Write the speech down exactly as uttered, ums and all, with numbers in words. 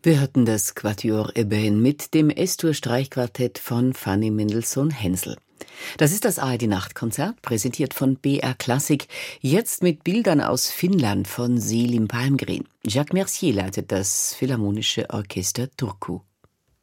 Wir hörten das Quatuor Eben mit dem S-Dur-Streichquartett von Fanny Mendelssohn-Hensel. Das ist das A R D-Nachtkonzert, präsentiert von B R Klassik, jetzt mit Bildern aus Finnland von Selim Palmgren. Jacques Mercier leitet das Philharmonische Orchester Turku.